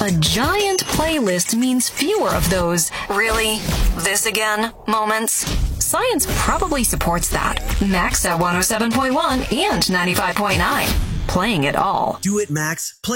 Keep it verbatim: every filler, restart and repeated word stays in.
A giant playlist means fewer of those, really, this again moments. Science probably supports that. Max at one oh seven point one and ninety-five point nine. Playing it all. Do it, Max. Play